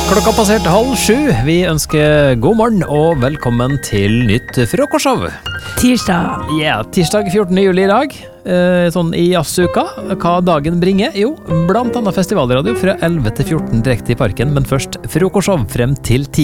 Klokka passerte 6:30. Vi ønsker god morgen og velkommen til nytt frokostshow. Tirsdag. Ja, tirsdag 14. juli I dag. Sånn I jazzuka. Hva dagen bringer? Jo, blant annet festivalradio fra 11 til 14 direkte I parken, men først frokostshow frem til 10.